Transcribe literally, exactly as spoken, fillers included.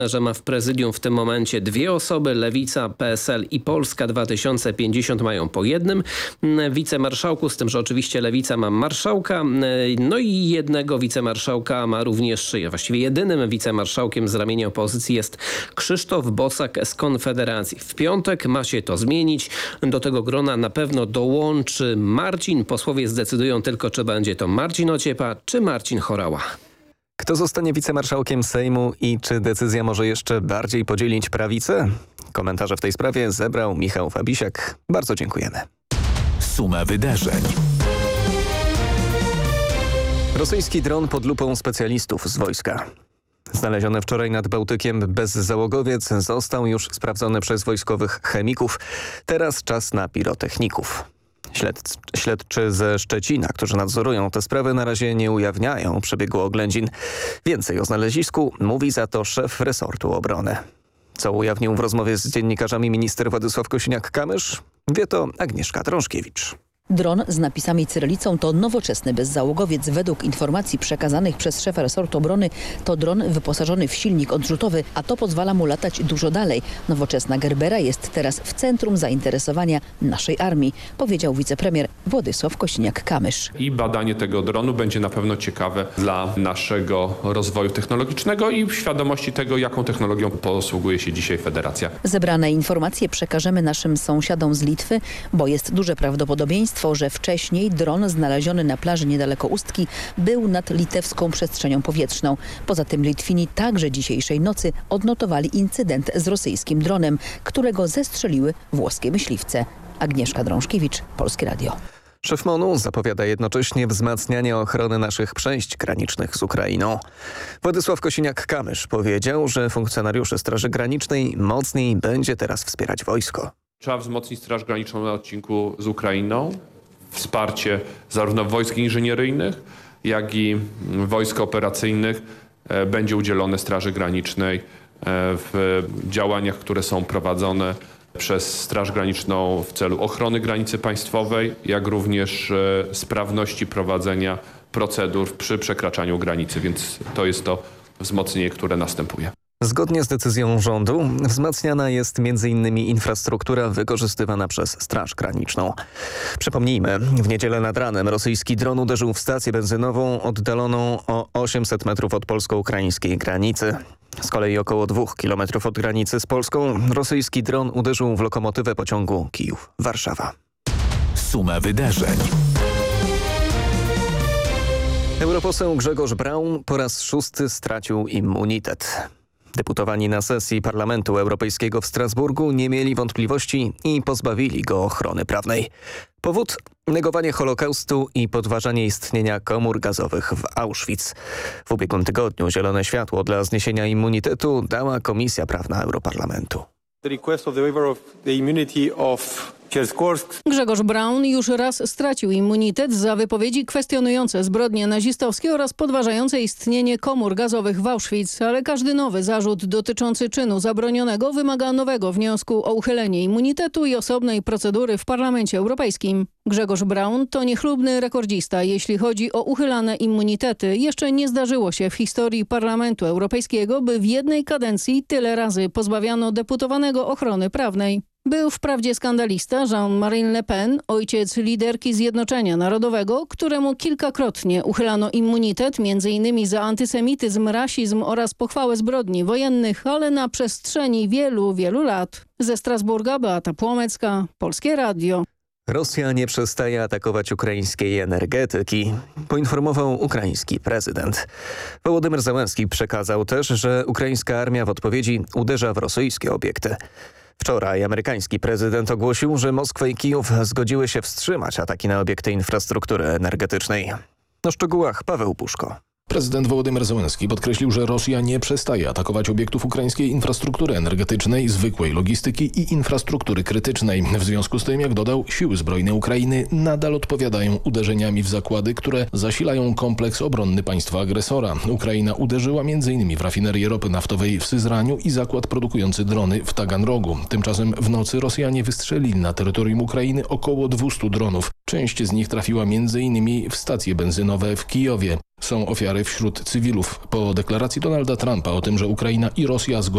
że ma w prezydium w tym momencie dwie osoby. Lewica, P S L i Polska dwa tysiące pięćdziesiąt mają po jednym wicemarszałku, z tym, że oczywiście Lewica ma marszałka, no i jednego wicemarszałka ma również, właściwie jedynym wicemarszałkiem z ramienia opozycji jest Krzysztof Bosak z Konfederacji. W piątek ma się to zmienić. Do tego grona na pewno dołączy Marcin. Posłowie zdecydują tylko, czy będzie to Marcin Ociepa, czy Marcin Horała. Kto zostanie wicemarszałkiem Sejmu i czy decyzja może jeszcze bardziej podzielić prawicę? Komentarze w tej sprawie zebrał Michał Fabisiak. Bardzo dziękujemy. Suma wydarzeń. Rosyjski dron pod lupą specjalistów z wojska. Znaleziony wczoraj nad Bałtykiem bezzałogowiec został już sprawdzony przez wojskowych chemików. Teraz czas na pirotechników. Śled, śledczy ze Szczecina, którzy nadzorują te sprawy, na razie nie ujawniają przebiegu oględzin. Więcej o znalezisku mówi za to szef resortu obrony. Co ujawnił w rozmowie z dziennikarzami minister Władysław Kosiniak-Kamysz? Wie to Agnieszka Drążkiewicz. Dron z napisami cyrylicą to nowoczesny bezzałogowiec. Według informacji przekazanych przez szefa resortu obrony to dron wyposażony w silnik odrzutowy, a to pozwala mu latać dużo dalej. Nowoczesna Gerbera jest teraz w centrum zainteresowania naszej armii, powiedział wicepremier Władysław Kosiniak-Kamysz. I badanie tego dronu będzie na pewno ciekawe dla naszego rozwoju technologicznego i świadomości tego, jaką technologią posługuje się dzisiaj Federacja. Zebrane informacje przekażemy naszym sąsiadom z Litwy, bo jest duże prawdopodobieństwo, że wcześniej dron znaleziony na plaży niedaleko Ustki był nad litewską przestrzenią powietrzną. Poza tym Litwini także dzisiejszej nocy odnotowali incydent z rosyjskim dronem, którego zestrzeliły włoskie myśliwce. Agnieszka Drążkiewicz, Polskie Radio. Szef MON-u zapowiada jednocześnie wzmacnianie ochrony naszych przejść granicznych z Ukrainą. Władysław Kosiniak-Kamysz powiedział, że funkcjonariuszy Straży Granicznej mocniej będzie teraz wspierać wojsko. Trzeba wzmocnić Straż Graniczną na odcinku z Ukrainą. Wsparcie zarówno wojsk inżynieryjnych, jak i wojsk operacyjnych będzie udzielone Straży Granicznej w działaniach, które są prowadzone przez Straż Graniczną w celu ochrony granicy państwowej, jak również sprawności prowadzenia procedur przy przekraczaniu granicy, więc to jest to wzmocnienie, które następuje. Zgodnie z decyzją rządu wzmacniana jest między innymi infrastruktura wykorzystywana przez Straż Graniczną. Przypomnijmy, w niedzielę nad ranem rosyjski dron uderzył w stację benzynową oddaloną o osiemset metrów od polsko-ukraińskiej granicy. Z kolei około dwóch kilometrów od granicy z Polską rosyjski dron uderzył w lokomotywę pociągu Kijów-Warszawa. Suma wydarzeń. Europoseł Grzegorz Braun po raz szósty stracił immunitet. Deputowani na sesji Parlamentu Europejskiego w Strasburgu nie mieli wątpliwości i pozbawili go ochrony prawnej. Powód? Negowanie Holokaustu i podważanie istnienia komór gazowych w Auschwitz. W ubiegłym tygodniu zielone światło dla zniesienia immunitetu dała Komisja Prawna Europarlamentu. Grzegorz Braun już raz stracił immunitet za wypowiedzi kwestionujące zbrodnie nazistowskie oraz podważające istnienie komór gazowych w Auschwitz, ale każdy nowy zarzut dotyczący czynu zabronionego wymaga nowego wniosku o uchylenie immunitetu i osobnej procedury w Parlamencie Europejskim. Grzegorz Braun to niechlubny rekordzista, jeśli chodzi o uchylane immunitety. Jeszcze nie zdarzyło się w historii Parlamentu Europejskiego, by w jednej kadencji tyle razy pozbawiano deputowanego ochrony prawnej. Był wprawdzie skandalista Jean-Marie Le Pen, ojciec liderki Zjednoczenia Narodowego, któremu kilkakrotnie uchylano immunitet, między innymi za antysemityzm, rasizm oraz pochwałę zbrodni wojennych, ale na przestrzeni wielu, wielu lat. Ze Strasburga Beata Płomecka, Polskie Radio. Rosja nie przestaje atakować ukraińskiej energetyki, poinformował ukraiński prezydent. Wołodymyr Zełenski przekazał też, że ukraińska armia w odpowiedzi uderza w rosyjskie obiekty. Wczoraj amerykański prezydent ogłosił, że Moskwa i Kijów zgodziły się wstrzymać ataki na obiekty infrastruktury energetycznej. O szczegółach Paweł Puszko. Prezydent Wołodymyr Zełenski podkreślił, że Rosja nie przestaje atakować obiektów ukraińskiej infrastruktury energetycznej, zwykłej logistyki i infrastruktury krytycznej. W związku z tym, jak dodał, siły zbrojne Ukrainy nadal odpowiadają uderzeniami w zakłady, które zasilają kompleks obronny państwa agresora. Ukraina uderzyła między innymi w rafinerię ropy naftowej w Syzraniu i zakład produkujący drony w Taganrogu. Tymczasem w nocy Rosjanie wystrzelili na terytorium Ukrainy około dwieście dronów. Część z nich trafiła między innymi w stacje benzynowe w Kijowie. Są ofiary wśród cywilów. Po deklaracji Donalda Trumpa o tym, że Ukraina i Rosja zgodziły